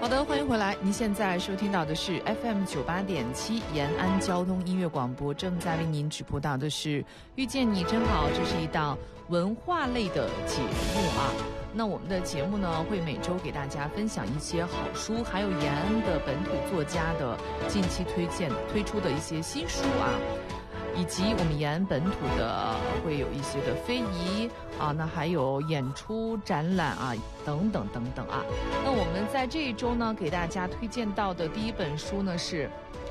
好的，欢迎回来。您现在收听到的是 FM98.7 延安交通音乐广播，正在为您直播到的是遇见你真好，这是一档文化类的节目啊。那我们的节目呢，会每周给大家分享一些好书，还有延安的本土作家的近期推出的一些新书啊，以及我们延安本土的会有一些的非遗啊，那还有演出展览啊，等等等等啊。那我们在这一周呢，给大家推荐到的第一本书呢是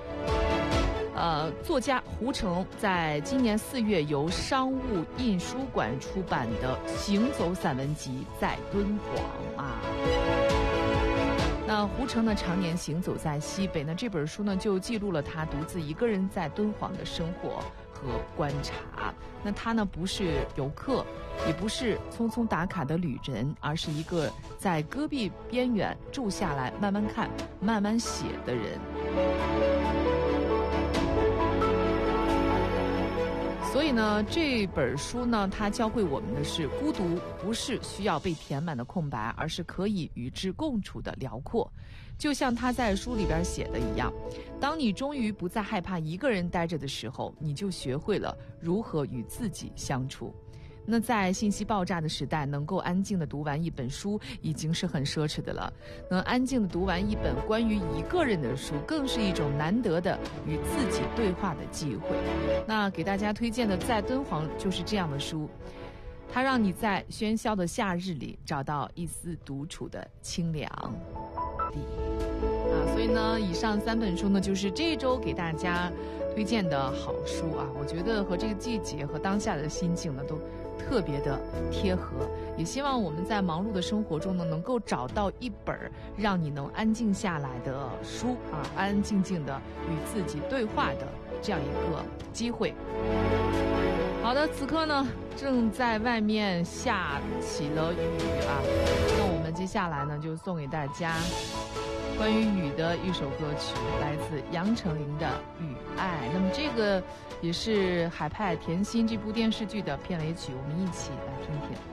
作家胡成在今年4月由商务印书馆出版的《行走散文集》在敦煌啊。那胡成呢，常年行走在西北，那这本书呢，就记录了他独自一个人在敦煌的生活和观察。那他呢，不是游客，也不是匆匆打卡的旅人，而是一个在戈壁边缘住下来，慢慢看、慢慢写的人。所以呢，这本书呢，它教会我们的是，孤独不是需要被填满的空白，而是可以与之共处的辽阔。就像他在书里边写的一样，当你终于不再害怕一个人待着的时候，你就学会了如何与自己相处。那在信息爆炸的时代，能够安静地读完一本书已经是很奢侈的了。能安静地读完一本关于一个人的书，更是一种难得的与自己对话的机会。那给大家推荐的《在敦煌》就是这样的书，它让你在喧嚣的夏日里找到一丝独处的清凉所以呢，以上3本书呢，就是这一周给大家推荐的好书啊。我觉得和这个季节和当下的心境呢，都特别的贴合。也希望我们在忙碌的生活中呢，能够找到一本让你能安静下来的书啊，安安静静的与自己对话的这样一个机会。好的，此刻呢，正在外面下起了雨啊。那我们接下来呢，就送给大家关于雨的一首歌曲，来自杨丞琳的《雨爱》。那么这个也是《海派甜心》这部电视剧的片尾曲，我们一起来听听。